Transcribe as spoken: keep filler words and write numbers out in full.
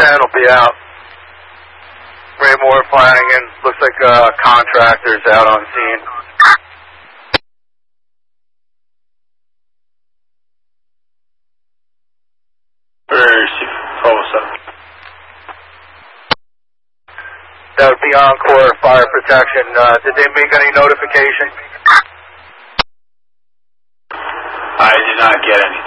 ten will be out. Raymore Flanagan, looks like uh, contractors out on scene. That would be Encore Fire Protection. Uh, did they make any notification? I did not get anything.